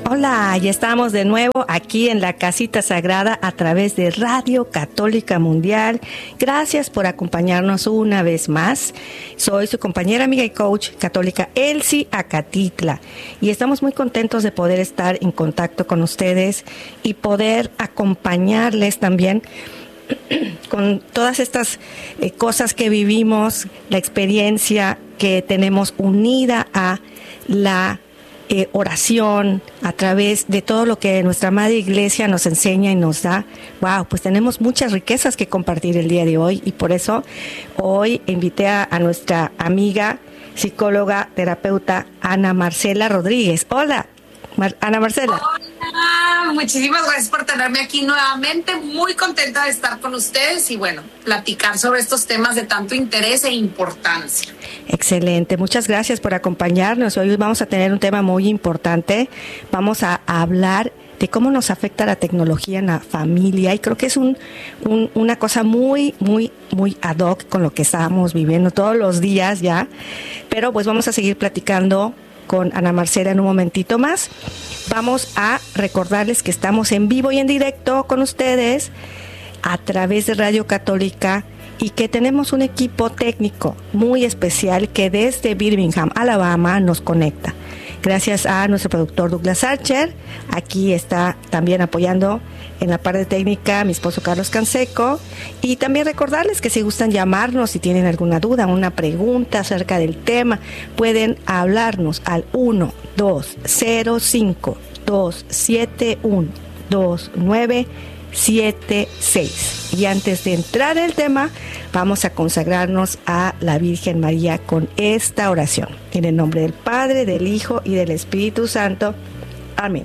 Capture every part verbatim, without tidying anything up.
Hola, ya estamos de nuevo aquí en la Casita Sagrada a través de Radio Católica Mundial. Gracias por acompañarnos una vez más. Soy su compañera, amiga y coach católica Elsie Acatitla y estamos muy contentos de poder estar en contacto con ustedes y poder acompañarles también con todas estas eh, cosas que vivimos, la experiencia que tenemos unida a la Eh, oración, a través de todo lo que nuestra Madre Iglesia nos enseña y nos da. Wow, pues tenemos muchas riquezas que compartir el día de hoy y por eso hoy invité a, a nuestra amiga, psicóloga, terapeuta Ana Marcela Rodríguez. Hola, Mar- Ana Marcela. Hola, muchísimas gracias por tenerme aquí nuevamente, muy contenta de estar con ustedes y bueno, platicar sobre estos temas de tanto interés e importancia. Excelente, muchas gracias por acompañarnos. Hoy vamos a tener un tema muy importante. Vamos a, a hablar de cómo nos afecta la tecnología en la familia y creo que es un, un, una cosa muy, muy, muy ad hoc con lo que estamos viviendo todos los días ya. Pero pues vamos a seguir platicando con Ana Marcela en un momentito más. Vamos a recordarles que estamos en vivo y en directo con ustedes a través de Radio Católica y que tenemos un equipo técnico muy especial que desde Birmingham, Alabama, nos conecta. Gracias a nuestro productor Douglas Archer, aquí está también apoyando en la parte técnica mi esposo Carlos Canseco, y también recordarles que si gustan llamarnos, si tienen alguna duda, una pregunta acerca del tema, pueden hablarnos al uno dos cero cinco dos siete uno dos nueve siete seis. Y antes de entrar en el tema, vamos a consagrarnos a la Virgen María con esta oración. En el nombre del Padre, del Hijo y del Espíritu Santo. Amén.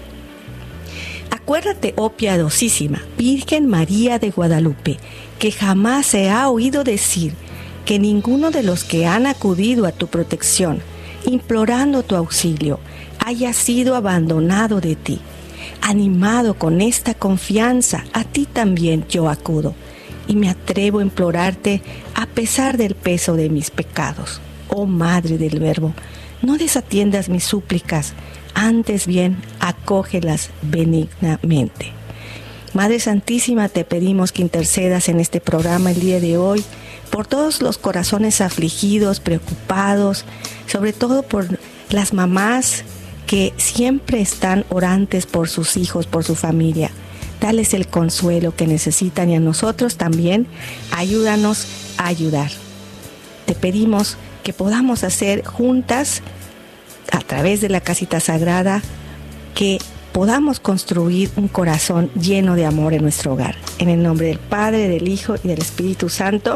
Acuérdate, oh piadosísima Virgen María de Guadalupe, que jamás se ha oído decir que ninguno de los que han acudido a tu protección, implorando tu auxilio, haya sido abandonado de ti. Animado con esta confianza, a ti también yo acudo y me atrevo a implorarte a pesar del peso de mis pecados. Oh Madre del Verbo, no desatiendas mis súplicas, antes bien acógelas benignamente. Madre Santísima, te pedimos que intercedas en este programa el día de hoy por todos los corazones afligidos, preocupados, sobre todo por las mamás que siempre están orantes por sus hijos, por su familia. Dales el consuelo que necesitan y a nosotros también ayúdanos a ayudar. Te pedimos que podamos hacer juntas, a través de la Casita Sagrada, que podamos construir un corazón lleno de amor en nuestro hogar. En el nombre del Padre, del Hijo y del Espíritu Santo.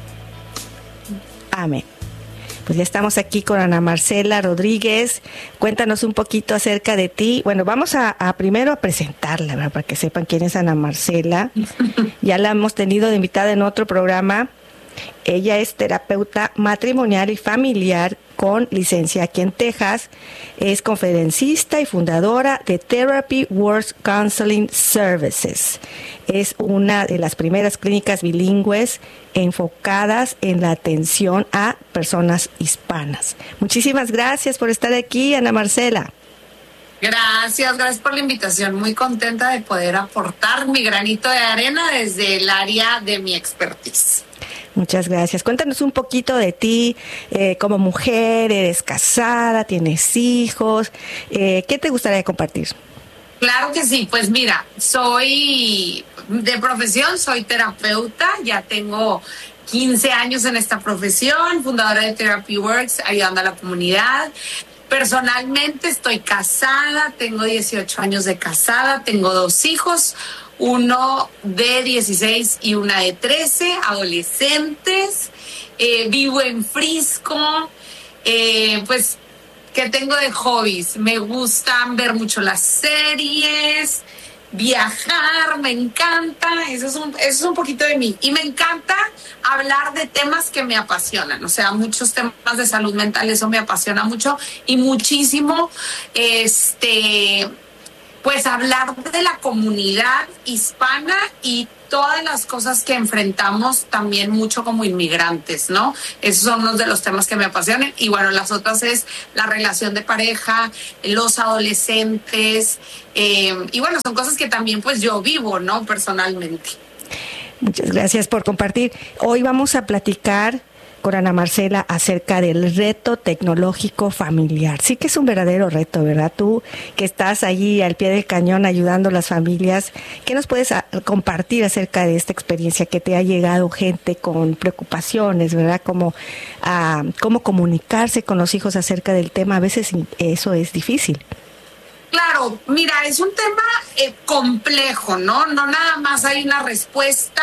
Amén. Pues ya estamos aquí con Ana Marcela Rodríguez. Cuéntanos un poquito acerca de ti. Bueno, vamos a, a primero a presentarla, ¿verdad? Para que sepan quién es Ana Marcela. Ya la hemos tenido de invitada en otro programa. Ella es terapeuta matrimonial y familiar con licencia aquí en Texas. Es conferencista y fundadora de Therapy Works Counseling Services. Es una de las primeras clínicas bilingües enfocadas en la atención a personas hispanas. Muchísimas gracias por estar aquí, Ana Marcela. Gracias, gracias por la invitación. Muy contenta de poder aportar mi granito de arena desde el área de mi expertise. Muchas gracias. Cuéntanos un poquito de ti, eh, como mujer, eres casada, tienes hijos, eh, ¿qué te gustaría compartir? Claro que sí, pues mira, soy de profesión, soy terapeuta, ya tengo quince años en esta profesión, fundadora de Therapy Works, ayudando a la comunidad. Personalmente estoy casada, tengo dieciocho años de casada, tengo dos hijos, uno de dieciséis y una de trece, adolescentes. Eh, vivo en Frisco. Eh, pues, ¿qué tengo de hobbies? Me gustan ver mucho las series, viajar, me encanta. Eso es un, eso es un poquito de mí. Y me encanta hablar de temas que me apasionan. O sea, muchos temas de salud mental, eso me apasiona mucho. Y muchísimo, este... pues hablar de la comunidad hispana y todas las cosas que enfrentamos también mucho como inmigrantes, ¿no? Esos son unos de los temas que me apasionan. Y bueno, las otras es la relación de pareja, los adolescentes, eh, y bueno, son cosas que también pues yo vivo, ¿no? Personalmente. Muchas gracias por compartir. Hoy vamos a platicar con Ana Marcela acerca del reto tecnológico familiar. Sí que es un verdadero reto, ¿verdad? Tú que estás allí al pie del cañón ayudando a las familias, ¿qué nos puedes a, compartir acerca de esta experiencia que te ha llegado gente con preocupaciones, ¿verdad? Como uh, cómo comunicarse con los hijos acerca del tema. A veces eso es difícil. Claro, mira, es un tema eh, complejo, ¿no? No nada más hay una respuesta,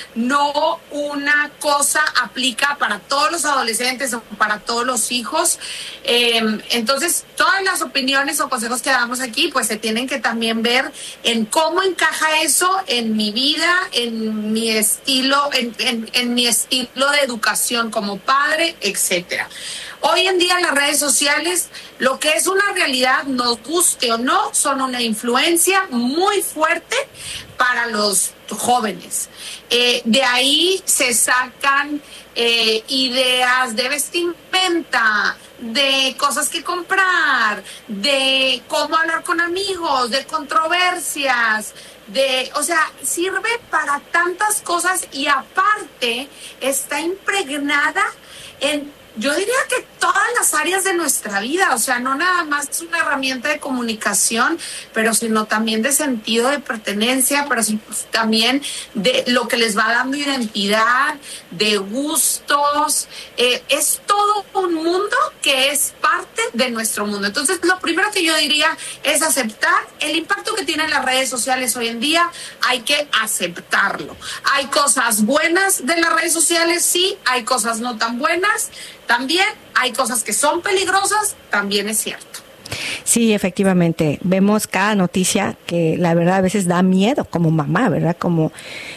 no una cosa aplica para todos los adolescentes o para todos los hijos. Eh, entonces, todas las opiniones o consejos que damos aquí, pues se tienen que también ver en cómo encaja eso en mi vida, en mi estilo, en, en, en mi estilo de educación como padre, etcétera. Hoy en día las redes sociales, lo que es una realidad, nos guste o no, son una influencia muy fuerte para los jóvenes. Eh, de ahí se sacan eh, ideas de vestimenta, de cosas que comprar, de cómo hablar con amigos, de controversias, de, o sea, sirve para tantas cosas y aparte está impregnada en, yo diría que todas las áreas de nuestra vida, o sea, no nada más es una herramienta de comunicación, pero sino también de sentido de pertenencia, pero también de lo que les va dando identidad, de gustos, eh, es todo un mundo que es parte de nuestro mundo. Entonces, lo primero que yo diría es aceptar el impacto que tienen las redes sociales hoy en día, hay que aceptarlo. Hay cosas buenas de las redes sociales, sí, hay cosas no tan buenas, también hay cosas que son peligrosas, también es cierto. Sí, efectivamente, vemos cada noticia que la verdad a veces da miedo como mamá, ¿verdad? Como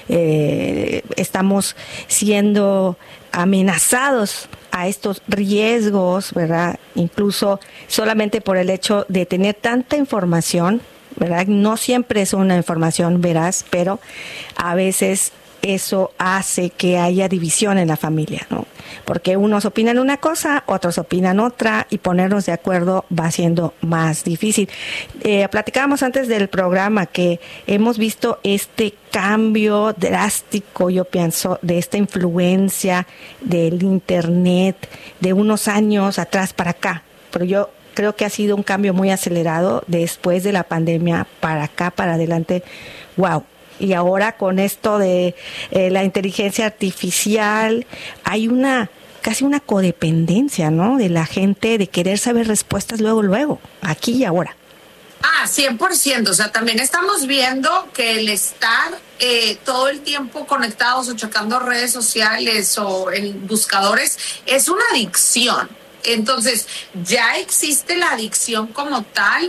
eh, estamos siendo amenazados a estos riesgos, ¿verdad? Incluso solamente por el hecho de tener tanta información, ¿verdad? No siempre es una información veraz, pero a veces eso hace que haya división en la familia, ¿no? Porque unos opinan una cosa, otros opinan otra, y ponernos de acuerdo va siendo más difícil. Eh, platicábamos antes del programa que hemos visto este cambio drástico, yo pienso, de esta influencia del internet de unos años atrás para acá, pero yo creo que ha sido un cambio muy acelerado después de la pandemia para acá, para adelante. ¡Wow! Y ahora con esto de eh, la inteligencia artificial, hay una casi una codependencia, ¿no? De la gente de querer saber respuestas luego, luego, aquí y ahora. Ah, cien por ciento. O sea, también estamos viendo que el estar eh, todo el tiempo conectados o checando redes sociales o en buscadores es una adicción. Entonces, ya existe la adicción como tal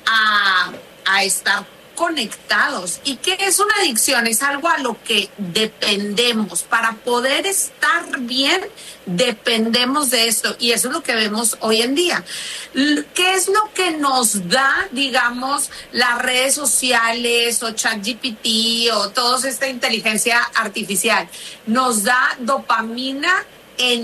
a, a estar conectados. ¿Y qué es una adicción? Es algo a lo que dependemos. Para poder estar bien, dependemos de esto. Y eso es lo que vemos hoy en día. ¿Qué es lo que nos da, digamos, las redes sociales o ChatGPT o toda esta inteligencia artificial? Nos da dopamina en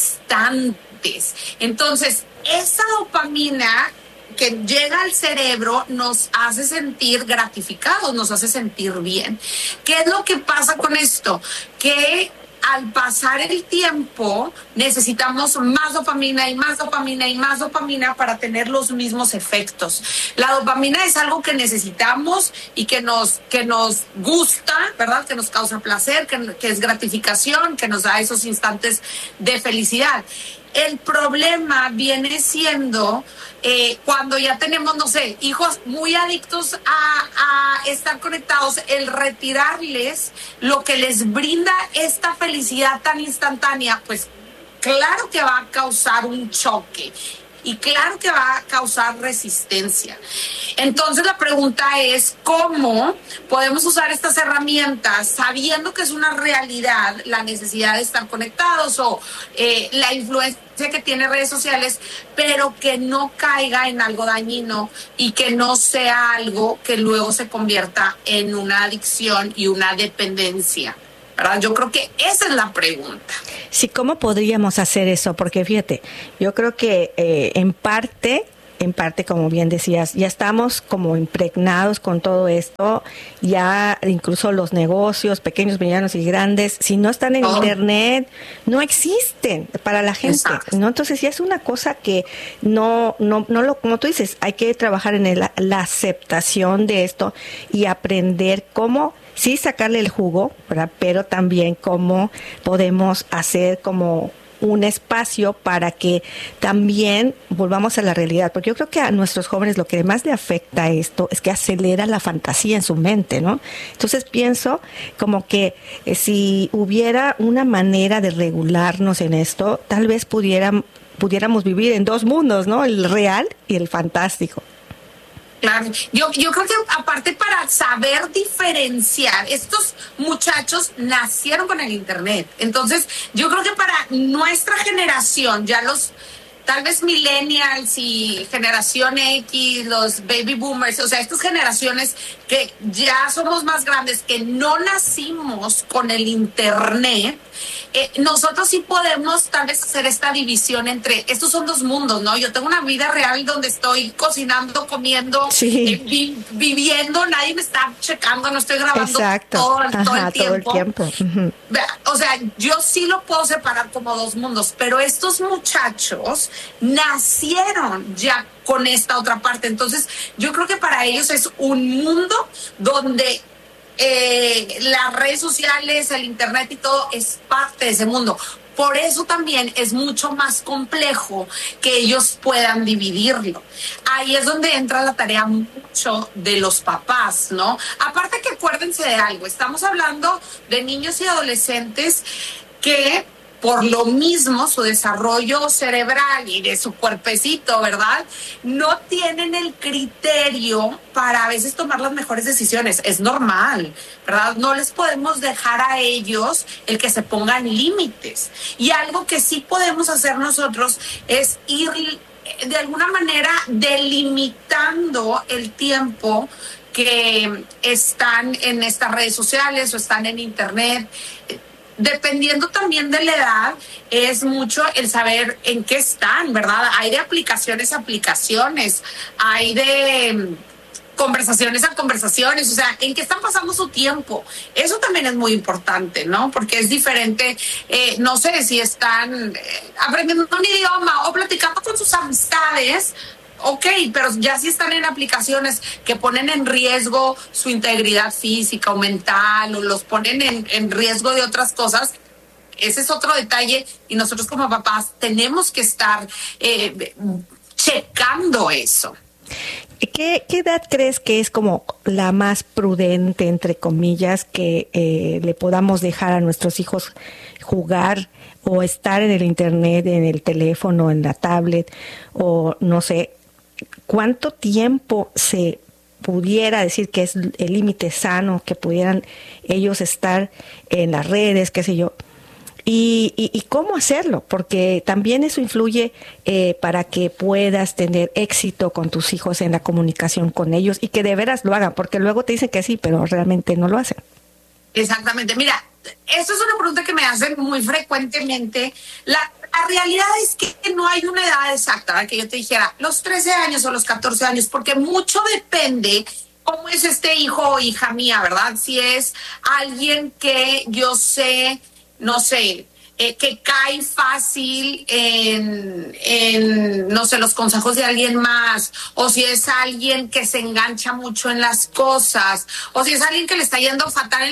instantes. Entonces, esa dopamina que llega al cerebro nos hace sentir gratificados, nos hace sentir bien. ¿Qué es lo que pasa con esto? Que al pasar el tiempo necesitamos más dopamina y más dopamina y más dopamina para tener los mismos efectos. La dopamina es algo que necesitamos y que nos, que nos gusta, ¿verdad? Que nos causa placer, que, que es gratificación, que nos da esos instantes de felicidad. El problema viene siendo eh, cuando ya tenemos, no sé, hijos muy adictos a, a estar conectados, el retirarles lo que les brinda esta felicidad tan instantánea, pues claro que va a causar un choque. y claro que va a causar resistencia. Entonces la pregunta es cómo podemos usar estas herramientas sabiendo que es una realidad la necesidad de estar conectados o eh, la influencia que tiene redes sociales, pero que no caiga en algo dañino y que no sea algo que luego se convierta en una adicción y una dependencia, ¿verdad? Yo creo que esa es la pregunta. Sí, ¿cómo podríamos hacer eso? Porque fíjate, yo creo que eh, en parte... En parte, como bien decías, ya estamos como impregnados con todo esto, ya incluso los negocios, pequeños, medianos y grandes, si no están en oh. internet, no existen para la gente, Exacto. ¿no? Entonces ya es una cosa que no, no, no lo, como tú dices, hay que trabajar en el, la aceptación de esto y aprender cómo sí sacarle el jugo, ¿verdad? Pero también cómo podemos hacer como un espacio para que también volvamos a la realidad, porque yo creo que a nuestros jóvenes lo que más le afecta a esto es que acelera la fantasía en su mente, ¿no? Entonces pienso como que eh, si hubiera una manera de regularnos en esto, tal vez pudiera, pudiéramos vivir en dos mundos, ¿no? El real y el fantástico. Claro, yo, yo creo que aparte para saber diferenciar, estos muchachos nacieron con el internet, entonces yo creo que para nuestra generación, ya los tal vez millennials y generación X, los baby boomers, o sea, estas generaciones que ya somos más grandes, que no nacimos con el internet, eh, nosotros sí podemos tal vez hacer esta división entre, estos son dos mundos, ¿no? Yo tengo una vida real donde estoy cocinando, comiendo, sí. eh, vi, viviendo, nadie me está checando, no estoy grabando Exacto. todo, Ajá, todo el tiempo. Todo el tiempo. Uh-huh. O sea, yo sí lo puedo separar como dos mundos, pero estos muchachos nacieron ya con esta otra parte. Entonces, yo creo que para ellos es un mundo donde eh, las redes sociales, el internet y todo es parte de ese mundo. Por eso también es mucho más complejo que ellos puedan dividirlo. Ahí es donde entra la tarea mucho de los papás, ¿no? Aparte que acuérdense de algo, estamos hablando de niños y adolescentes que por lo mismo su desarrollo cerebral y de su cuerpecito, ¿verdad? No tienen el criterio para a veces tomar las mejores decisiones. Es normal, ¿verdad? No les podemos dejar a ellos el que se pongan límites. Y algo que sí podemos hacer nosotros es ir de alguna manera delimitando el tiempo que están en estas redes sociales o están en internet. Dependiendo también de la edad, es mucho el saber en qué están, ¿verdad? Hay de aplicaciones a aplicaciones, hay de conversaciones a conversaciones, o sea, en qué están pasando su tiempo. Eso también es muy importante, ¿no? Porque es diferente, eh, no sé, si están eh, aprendiendo un idioma o platicando con sus amistades. Ok, pero ya si están en aplicaciones que ponen en riesgo su integridad física o mental o los ponen en, en riesgo de otras cosas, ese es otro detalle y nosotros como papás tenemos que estar eh, checando eso. ¿Qué, ¿Qué edad crees que es como la más prudente, entre comillas, que eh, le podamos dejar a nuestros hijos jugar o estar en el internet, en el teléfono, en la tablet o no sé? ¿Cuánto tiempo se pudiera decir que es el límite sano, que pudieran ellos estar en las redes, qué sé yo? Y, y, y cómo hacerlo, porque también eso influye eh, para que puedas tener éxito con tus hijos en la comunicación con ellos y que de veras lo hagan, porque luego te dicen que sí, pero realmente no lo hacen. Exactamente. Mira, eso es una pregunta que me hacen muy frecuentemente. La, la realidad es que no hay una edad exacta, ¿verdad? Que yo te dijera los trece años o los catorce años, porque mucho depende cómo es este hijo o hija mía, ¿verdad? Si es alguien que yo sé, no sé, eh, que cae fácil en, en, no sé, los consejos de alguien más, o si es alguien que se engancha mucho en las cosas, o si es alguien que le está yendo fatal en las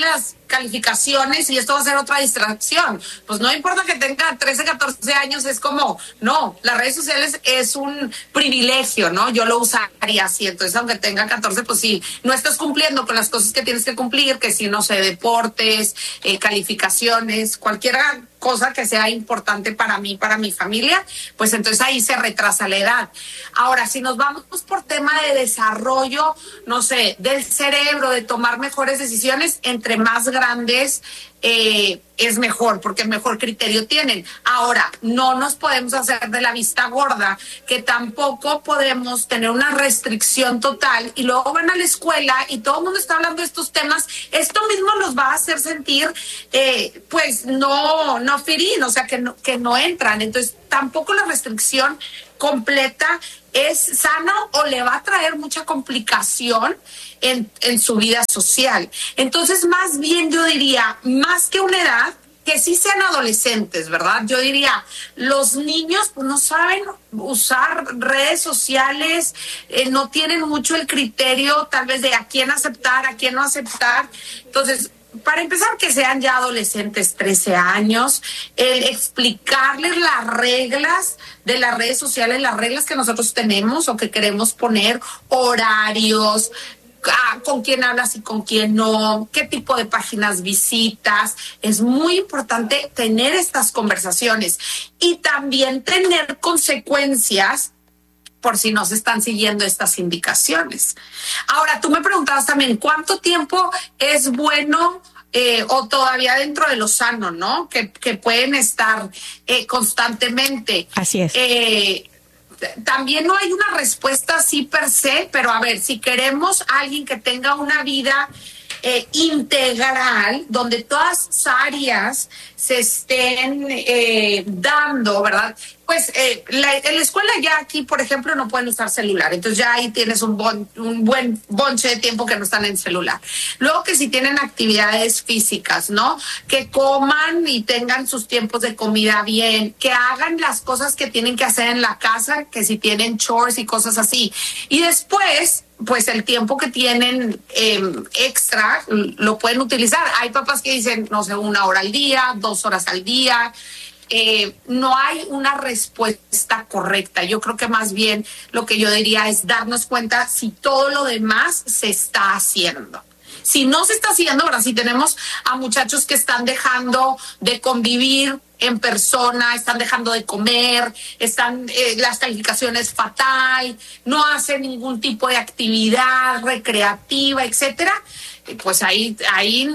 calificaciones y esto va a ser otra distracción. Pues no importa que tenga trece, catorce años, es como, no, las redes sociales es un privilegio, ¿no? Yo lo usaría así, entonces aunque tenga catorce, pues sí, no estás cumpliendo con las cosas que tienes que cumplir, que si no sé, deportes, eh, calificaciones, cualquier cosa que sea importante para mí, para mi familia, pues entonces ahí se retrasa la edad. Ahora, si nos vamos por tema de desarrollo, no sé, del cerebro, de tomar mejores decisiones, entre más grandes eh, es mejor, porque mejor criterio tienen. Ahora, no nos podemos hacer de la vista gorda, que tampoco podemos tener una restricción total y luego van a la escuela y todo el mundo está hablando de estos temas. Esto mismo los va a hacer sentir, eh, pues, no, no firín, o sea, que no, que no entran. Entonces, tampoco la restricción completa es sano o le va a traer mucha complicación en, en su vida social. Entonces, más bien yo diría, más que una edad, que sí sean adolescentes, ¿verdad? Yo diría, los niños pues, no saben usar redes sociales, eh, no tienen mucho el criterio tal vez de a quién aceptar, a quién no aceptar. Entonces, para empezar, que sean ya adolescentes, trece años, el explicarles las reglas de las redes sociales, las reglas que nosotros tenemos o que queremos poner, horarios, ah, con quién hablas y con quién no, qué tipo de páginas visitas. Es muy importante tener estas conversaciones y también tener consecuencias por si no se están siguiendo estas indicaciones. Ahora, tú me preguntabas también, ¿cuánto tiempo es bueno eh, o todavía dentro de lo sano, ¿no? Que, que pueden estar eh, constantemente. Así es. Eh, también no hay una respuesta así per se, pero a ver, si queremos a alguien que tenga una vida eh, integral, donde todas las áreas se estén eh, dando, ¿verdad? Pues eh, la, en la escuela ya aquí, por ejemplo, no pueden usar celular. Entonces ya ahí tienes un, bon, un buen bonche de tiempo que no están en celular. Luego que si tienen actividades físicas, ¿no? Que coman y tengan sus tiempos de comida bien, que hagan las cosas que tienen que hacer en la casa, que si tienen chores y cosas así. Y después, pues el tiempo que tienen eh, extra lo pueden utilizar. Hay papás que dicen, no sé, una hora al día, dos horas al día. Eh, no hay una respuesta correcta. Yo creo que más bien lo que yo diría es darnos cuenta si todo lo demás se está haciendo. Si no se está haciendo, ahora sí tenemos a muchachos que están dejando de convivir en persona, están dejando de comer, están eh, las calificaciones fatal, no hacen ningún tipo de actividad recreativa, etcétera. Pues ahí, ahí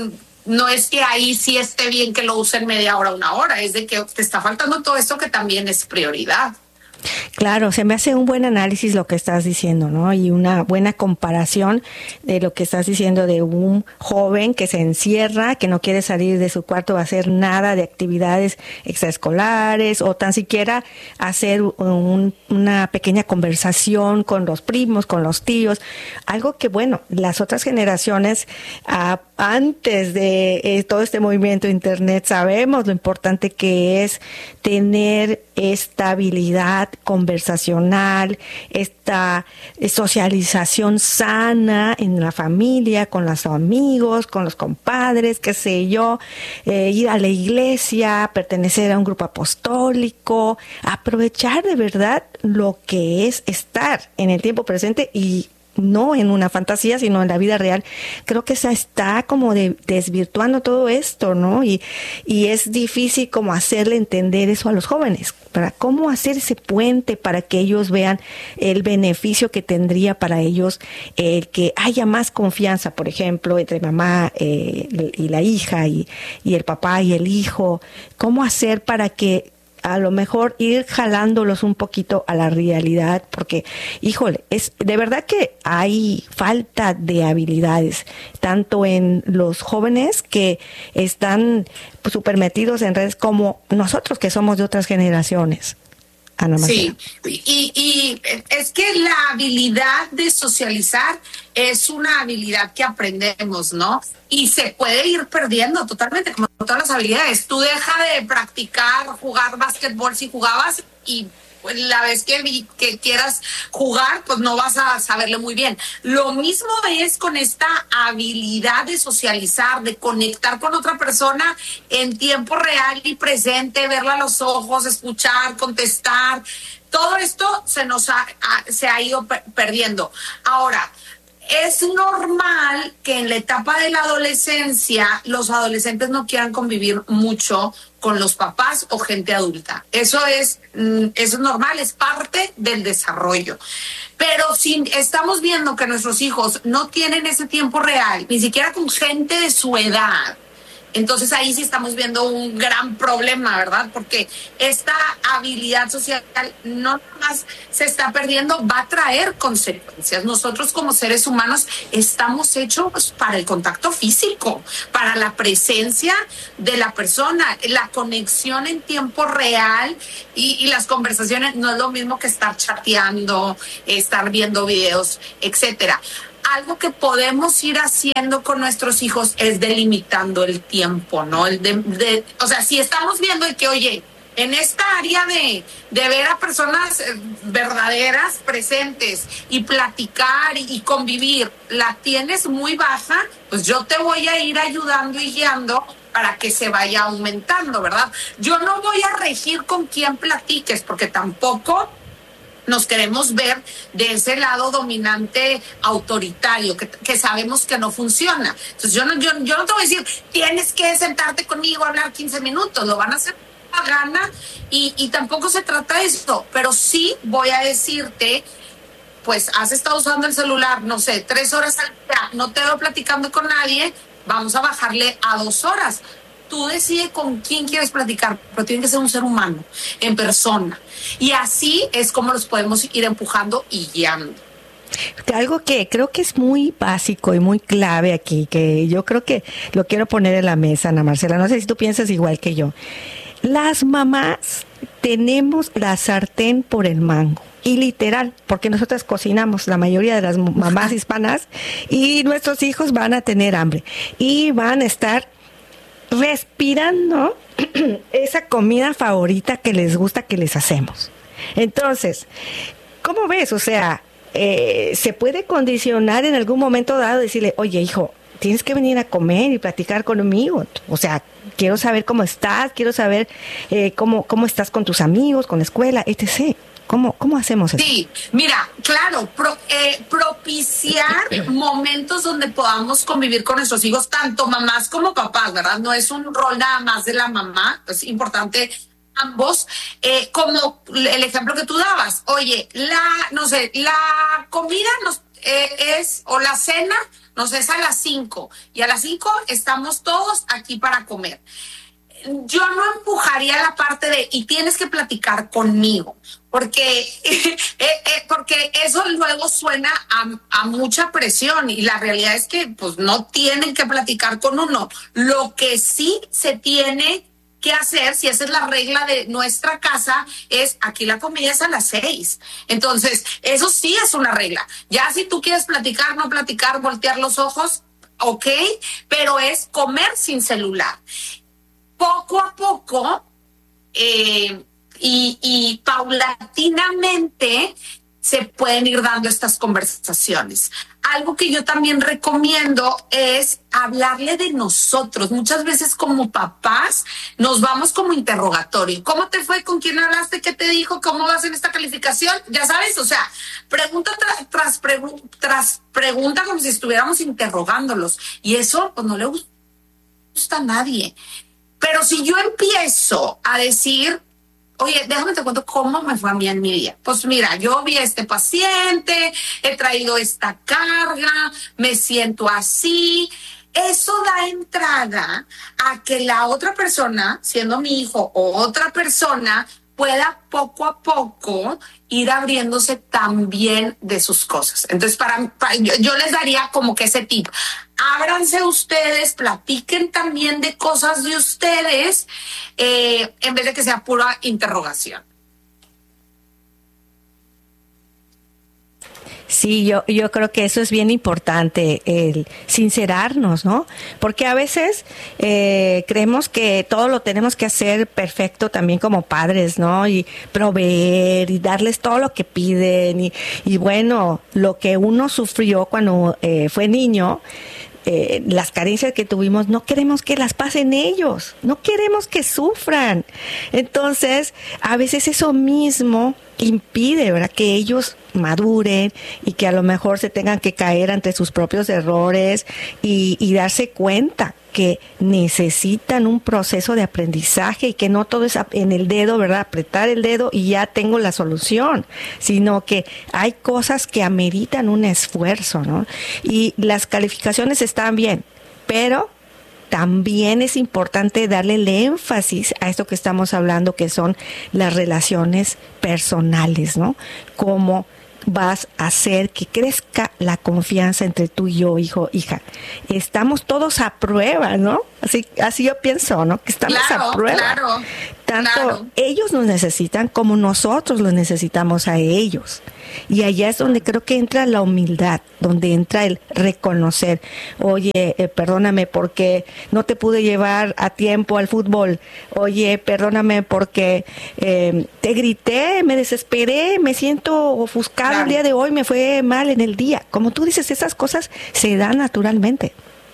no es que ahí sí esté bien que lo usen media hora, una hora, es de que te está faltando todo esto que también es prioridad. Claro, se me hace un buen análisis lo que estás diciendo, ¿no? Y una buena comparación de lo que estás diciendo de un joven que se encierra, que no quiere salir de su cuarto a hacer nada de actividades extraescolares o tan siquiera hacer un, una pequeña conversación con los primos, con los tíos. Algo que, bueno, las otras generaciones, ah, antes de eh, todo este movimiento de Internet, sabemos lo importante que es tener estabilidad conversacional, esta socialización sana en la familia, con los amigos, con los compadres, qué sé yo, eh, ir a la iglesia, pertenecer a un grupo apostólico, aprovechar de verdad lo que es estar en el tiempo presente y no en una fantasía, sino en la vida real. Creo que se está como de, desvirtuando todo esto, ¿no? Y, y es difícil como hacerle entender eso a los jóvenes, para cómo hacer ese puente para que ellos vean el beneficio que tendría para ellos el que haya más confianza, por ejemplo, entre mamá eh, y la hija y, y el papá y el hijo. ¿Cómo hacer para que a lo mejor ir jalándolos un poquito a la realidad? Porque, híjole, es de verdad que hay falta de habilidades, tanto en los jóvenes que están súper metidos en redes como nosotros que somos de otras generaciones. Ana Marcela. Sí, y, y es que la habilidad de socializar es una habilidad que aprendemos, ¿no? Y se puede ir perdiendo totalmente, como todas las habilidades. Tú deja de practicar, jugar básquetbol si jugabas y pues, la vez que, vi, que quieras jugar, pues no vas a saberle muy bien. Lo mismo es con esta habilidad de socializar, de conectar con otra persona en tiempo real y presente, verla a los ojos, escuchar, contestar. Todo esto se nos ha, ha, se ha ido per- perdiendo. Ahora, es normal que en la etapa de la adolescencia los adolescentes no quieran convivir mucho con los papás o gente adulta. Eso es, eso es normal, es parte del desarrollo. Pero si estamos viendo que nuestros hijos no tienen ese tiempo real, ni siquiera con gente de su edad, entonces ahí sí estamos viendo un gran problema, ¿verdad? Porque esta habilidad social no más se está perdiendo, va a traer consecuencias. Nosotros como seres humanos estamos hechos para el contacto físico, para la presencia de la persona, la conexión en tiempo real y, y las conversaciones no es lo mismo que estar chateando, estar viendo videos, etcétera. Algo que podemos ir haciendo con nuestros hijos es delimitando el tiempo, ¿no? El de, de, o sea, si estamos viendo que, oye, en esta área de, de ver a personas verdaderas, presentes y platicar y, y convivir, la tienes muy baja, pues yo te voy a ir ayudando y guiando para que se vaya aumentando, ¿verdad? Yo no voy a regir con quién platiques, porque tampoco nos queremos ver de ese lado dominante autoritario que, que sabemos que no funciona. Entonces yo no, yo, yo no te voy a decir, tienes que sentarte conmigo a hablar quince minutos, lo van a hacer a gana y, y tampoco se trata de esto, pero sí voy a decirte, pues has estado usando el celular, no sé, tres horas al día, no te veo platicando con nadie, vamos a bajarle a dos horas. Tú decides con quién quieres platicar, pero tiene que ser un ser humano, en persona. Y así es como los podemos ir empujando y guiando. Algo que creo que es muy básico y muy clave aquí, que yo creo que lo quiero poner en la mesa, Ana Marcela, no sé si tú piensas igual que yo. Las mamás tenemos la sartén por el mango. Y literal, porque nosotras cocinamos, la mayoría de las mamás hispanas, y nuestros hijos van a tener hambre. Y van a estar respirando esa comida favorita que les gusta que les hacemos. Entonces, ¿cómo ves? O sea, eh, se puede condicionar en algún momento dado, decirle, oye, hijo, tienes que venir a comer y platicar conmigo. O sea, quiero saber cómo estás, quiero saber eh, cómo, cómo estás con tus amigos, con la escuela, etcétera. ¿Cómo, cómo hacemos eso? Sí, mira, claro, pro, eh, propiciar momentos donde podamos convivir con nuestros hijos, tanto mamás como papás, ¿verdad? No es un rol nada más de la mamá, es importante ambos, eh, como el ejemplo que tú dabas. Oye, la, no sé, la comida nos, eh, es, o la cena nos es a las cinco, y a las cinco estamos todos aquí para comer. Yo no empujaría la parte de, y tienes que platicar conmigo, porque, eh, eh, porque eso luego suena a, a mucha presión, y la realidad es que pues no tienen que platicar con uno. Lo que sí se tiene que hacer, si esa es la regla de nuestra casa, es aquí la comida es a las seis. Entonces, eso sí es una regla. Ya si tú quieres platicar, no platicar, voltear los ojos, ok, pero es comer sin celular. Poco a poco eh, y, y paulatinamente se pueden ir dando estas conversaciones. Algo que yo también recomiendo es hablarle de nosotros. Muchas veces como papás nos vamos como interrogatorio. ¿Cómo te fue? ¿Con quién hablaste? ¿Qué te dijo? ¿Cómo vas en esta calificación? Ya sabes, o sea, pregunta tras, tras, pregu- tras pregunta como si estuviéramos interrogándolos. Y eso pues no le gusta a nadie. Pero si yo empiezo a decir, oye, déjame te cuento cómo me fue a mí en mi día. Pues mira, yo vi a este paciente, he traído esta carga, me siento así. Eso da entrada a que la otra persona, siendo mi hijo o otra persona, pueda poco a poco ir abriéndose también de sus cosas. Entonces, para, para yo, yo les daría como que ese tip. Ábranse ustedes, platiquen también de cosas de ustedes, eh, en vez de que sea pura interrogación. Sí, yo, yo creo que eso es bien importante, el sincerarnos, ¿no? Porque a veces eh, creemos que todo lo tenemos que hacer perfecto también como padres, ¿no? Y proveer y darles todo lo que piden. Y, y bueno, lo que uno sufrió cuando eh, fue niño, Eh, las carencias que tuvimos, no queremos que las pasen ellos, no queremos que sufran. Entonces, a veces eso mismo impide, ¿verdad?, que ellos maduren y que a lo mejor se tengan que caer ante sus propios errores y, y darse cuenta que necesitan un proceso de aprendizaje y que no todo es en el dedo, ¿verdad?, apretar el dedo y ya tengo la solución, sino que hay cosas que ameritan un esfuerzo, ¿no? Y las calificaciones están bien, pero también es importante darle el énfasis a esto que estamos hablando, que son las relaciones personales, ¿no? Cómo vas a hacer que crezca la confianza entre tú y yo, hijo, hija. Estamos todos a prueba, ¿no? Así, así yo pienso, ¿no? Que estamos claro, a prueba. Claro, Tanto claro. ellos nos necesitan como nosotros los necesitamos a ellos. Y allá es donde creo que entra la humildad, donde entra el reconocer, oye, eh, perdóname porque no te pude llevar a tiempo al fútbol, oye, perdóname porque eh, te grité, me desesperé, me siento ofuscado claro. El día de hoy, me fue mal en el día. Como tú dices, esas cosas se dan naturalmente.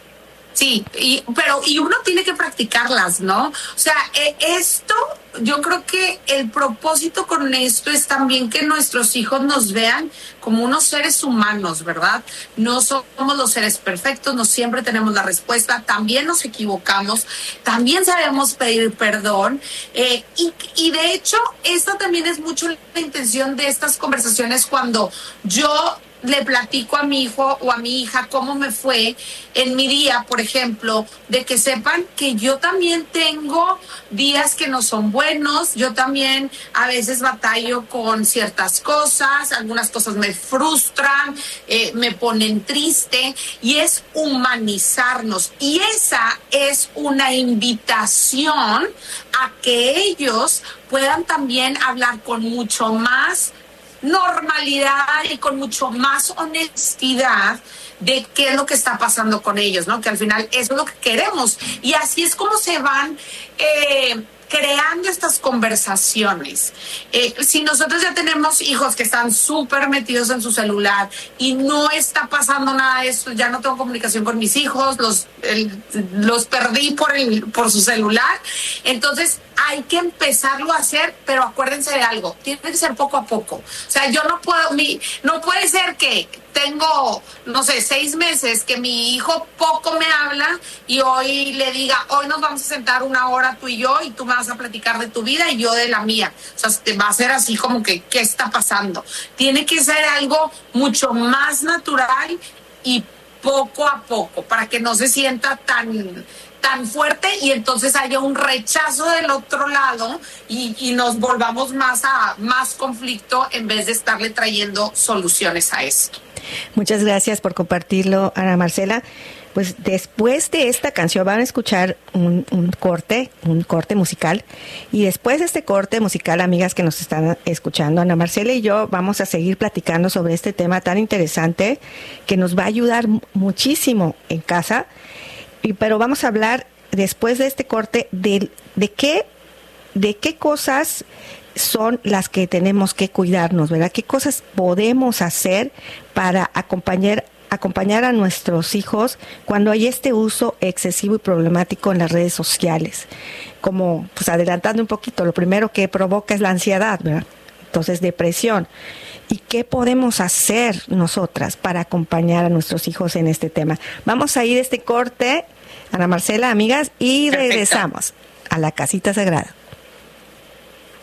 Sí, y, pero y uno tiene que practicarlas, ¿no? O sea, eh, esto, yo creo que el propósito con esto es también que nuestros hijos nos vean como unos seres humanos, ¿verdad? No somos los seres perfectos, no siempre tenemos la respuesta, también nos equivocamos, también sabemos pedir perdón, eh, y, y de hecho, esto también es mucho la intención de estas conversaciones cuando yo le platico a mi hijo o a mi hija cómo me fue en mi día, por ejemplo, de que sepan que yo también tengo días que no son buenos, yo también a veces batallo con ciertas cosas, algunas cosas me frustran, eh, me ponen triste, y es humanizarnos, y esa es una invitación a que ellos puedan también hablar con mucho más normalidad y con mucho más honestidad de qué es lo que está pasando con ellos, ¿no? Que al final eso es lo que queremos. Y así es como se van eh, creando estas conversaciones. Eh, si nosotros ya tenemos hijos que están súper metidos en su celular y no está pasando nada de esto, ya no tengo comunicación con mis hijos, los, el, los perdí por, el, por su celular, entonces hay que empezarlo a hacer, pero acuérdense de algo, tiene que ser poco a poco. O sea, yo no puedo, mi, no puede ser que tengo, no sé, seis meses que mi hijo poco me habla y hoy le diga, hoy nos vamos a sentar una hora tú y yo y tú me vas a platicar de tu vida y yo de la mía. O sea, te va a ser así como que, ¿qué está pasando? Tiene que ser algo mucho más natural y poco a poco, para que no se sienta tan... tan fuerte y entonces haya un rechazo del otro lado y, y nos volvamos más a más conflicto en vez de estarle trayendo soluciones a esto. Muchas gracias por compartirlo, Ana Marcela. Pues después de esta canción van a escuchar un, un corte, un corte musical, y después de este corte musical, amigas que nos están escuchando, Ana Marcela y yo vamos a seguir platicando sobre este tema tan interesante que nos va a ayudar muchísimo en casa. Y, pero vamos a hablar después de este corte de, de qué de qué cosas son las que tenemos que cuidarnos, ¿verdad? ¿Qué cosas podemos hacer para acompañar acompañar a nuestros hijos cuando hay este uso excesivo y problemático en las redes sociales? Como, pues adelantando un poquito, lo primero que provoca es la ansiedad, ¿verdad? Entonces, depresión. ¿Y qué podemos hacer nosotras para acompañar a nuestros hijos en este tema? Vamos a ir a este corte, Ana Marcela, amigas, y regresamos a la Casita Sagrada.